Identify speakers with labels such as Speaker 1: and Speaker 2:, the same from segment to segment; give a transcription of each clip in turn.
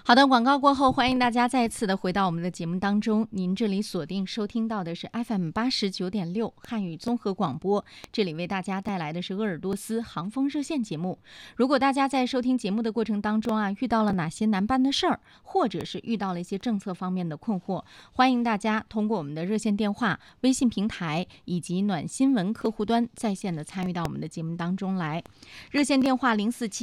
Speaker 1: 好的，广告过后，欢迎大家再次的回到我们的节目当中。您这里锁定收听到的是 FM 89.6汉语综合广播，这里为大家带来的是鄂尔多斯航风热线节目。如果大家在收听节目的过程当中遇到了哪些难办的事儿，或者是遇到了一些政策方面的困惑，欢迎大家通过我们的热线电话、微信平台以及暖新闻客户端在线的参与到我们的节目当中来。热线电话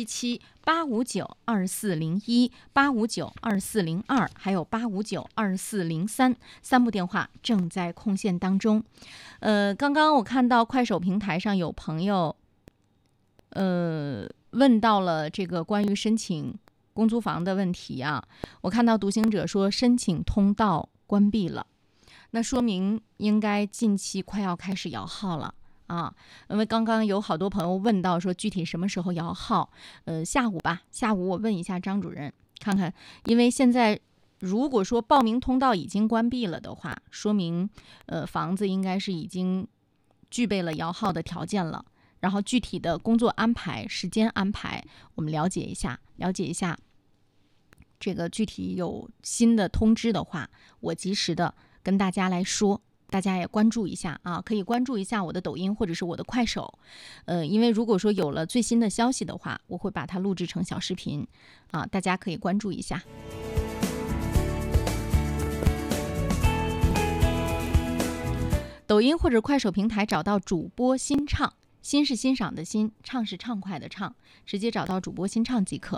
Speaker 1: 0477-859-2401、859-2402，还有859-2403，三部电话正在空线当中。刚刚我看到快手平台上有朋友问到了这个关于申请公租房的问题啊。我看到独行者说申请通道关闭了，那说明应该近期快要开始摇号了啊。因为刚刚有好多朋友问到说具体什么时候摇号，下午吧，下午我问一下张主任看看，因为现在如果说报名通道已经关闭了的话，说明房子应该是已经具备了摇号的条件了。然后具体的工作安排、时间安排，我们了解一下。这个具体有新的通知的话，我及时的跟大家来说。大家也关注一下啊，可以关注一下我的抖音或者是我的快手，因为如果说有了最新的消息的话，我会把它录制成小视频啊，大家可以关注一下。抖音或者快手平台找到主播新唱，欣是欣赏的欣，唱是畅快的唱，直接找到主播新唱即可。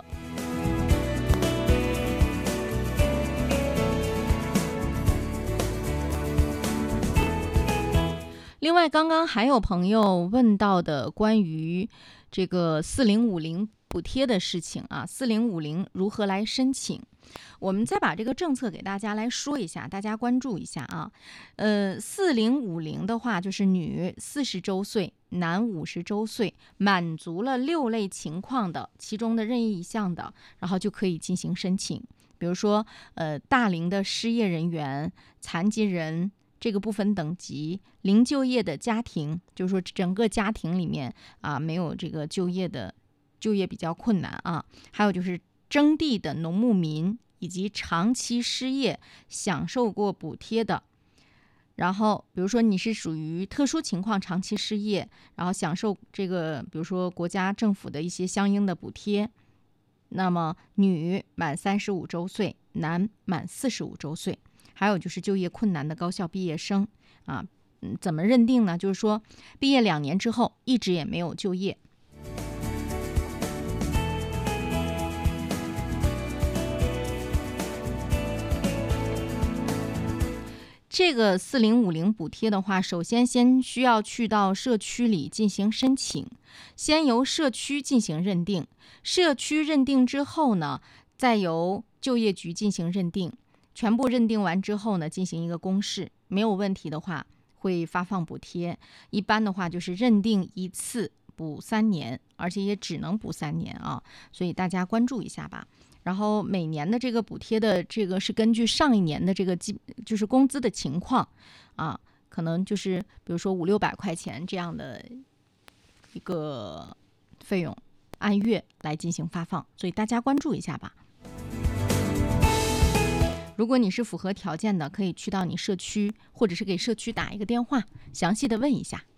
Speaker 1: 另外，刚刚还有朋友问到的关于这个4050补贴的事情啊，4050如何来申请？我们再把这个政策给大家来说一下，大家关注一下啊。4050的话，就是女40周岁，男50周岁，满足了6类情况的其中的任意一项的，然后就可以进行申请。比如说，大龄的失业人员、残疾人。这个部分等级，零就业的家庭，就是说整个家庭里面没有这个就业比较困难啊。还有就是征地的农牧民以及长期失业享受过补贴的。然后比如说你是属于特殊情况长期失业，然后享受这个比如说国家政府的一些相应的补贴，那么女满35周岁，男满45周岁。还有就是就业困难的高校毕业生啊，怎么认定呢？就是说毕业2年之后一直也没有就业。这个4050补贴的话，首先需要去到社区里进行申请，先由社区进行认定，社区认定之后呢，再由就业局进行认定。全部认定完之后呢，进行一个公示，没有问题的话会发放补贴。一般的话就是认定一次补3年，而且也只能补3年啊，所以大家关注一下吧。然后每年的这个补贴的这个是根据上一年的这个就是工资的情况啊，可能就是比如说500-600块钱这样的一个费用，按月来进行发放，所以大家关注一下吧。如果你是符合条件的，可以去到你社区，或者是给社区打一个电话，详细的问一下。